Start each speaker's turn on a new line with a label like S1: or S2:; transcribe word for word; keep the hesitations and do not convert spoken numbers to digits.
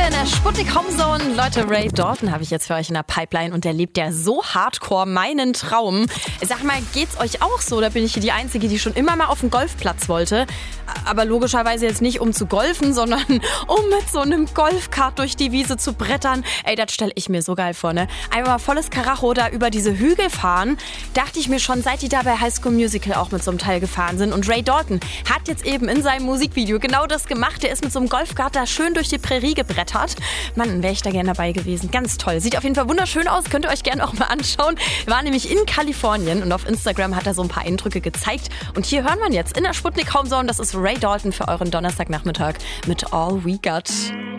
S1: in der Sputnik Homezone. Leute, Ray Dalton habe ich jetzt für euch in der Pipeline und der lebt ja so hardcore meinen Traum. Sag mal, geht's euch auch so? Oder bin ich hier die Einzige, die schon immer mal auf den Golfplatz wollte? Aber logischerweise jetzt nicht um zu golfen, sondern um mit so einem Golfkart durch die Wiese zu brettern. Ey, das stelle ich mir so geil vor, ne? Einmal mal volles Karacho da über diese Hügel fahren. Dachte ich mir schon, seit die da bei High School Musical auch mit so einem Teil gefahren sind. Und Ray Dalton hat jetzt eben in seinem Musikvideo genau das gemacht. Der ist mit so einem Golfkart da schön durch die Prärie gebrettert. Mann, wäre ich da gerne dabei gewesen. Ganz toll. Sieht auf jeden Fall wunderschön aus. Könnt ihr euch gerne auch mal anschauen. War nämlich in Kalifornien und auf Instagram hat er so ein paar Eindrücke gezeigt. Und hier hören wir ihn jetzt in der Sputnik Homezone. Das ist Ray Dalton für euren Donnerstagnachmittag mit All We Got.